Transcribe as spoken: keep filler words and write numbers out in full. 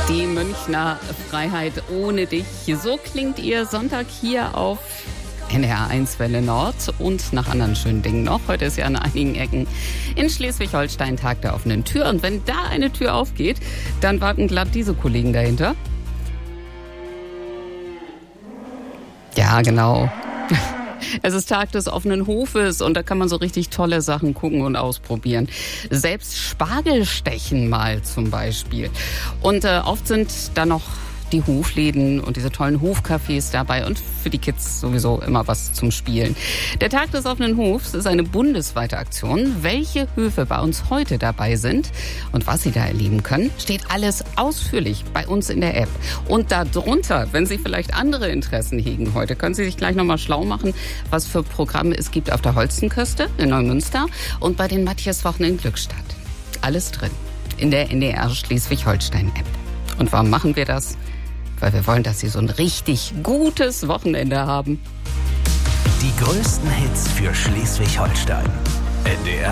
Die Münchner Freiheit ohne dich. So klingt ihr Sonntag hier auf N D R eins Welle Nord und nach anderen schönen Dingen noch. Heute ist ja an einigen Ecken in Schleswig-Holstein Tag der offenen Tür. Und wenn da eine Tür aufgeht, dann warten glatt diese Kollegen dahinter. Ja, genau. Es ist Tag des offenen Hofes und da kann man so richtig tolle Sachen gucken und ausprobieren. Selbst Spargelstechen mal zum Beispiel. Und äh, oft sind da noch die Hofläden und diese tollen Hofcafés dabei und für die Kids sowieso immer was zum Spielen. Der Tag des offenen Hofs ist eine bundesweite Aktion. Welche Höfe bei uns heute dabei sind und was Sie da erleben können, steht alles ausführlich bei uns in der App. Und darunter, wenn Sie vielleicht andere Interessen hegen heute, können Sie sich gleich nochmal schlau machen, was für Programme es gibt auf der Holstenküste in Neumünster und bei den Matthiaswochen in Glückstadt. Alles drin in der N D R Schleswig-Holstein-App. Und warum machen wir das? Weil wir wollen, dass Sie so ein richtig gutes Wochenende haben. Die größten Hits für Schleswig-Holstein. N D R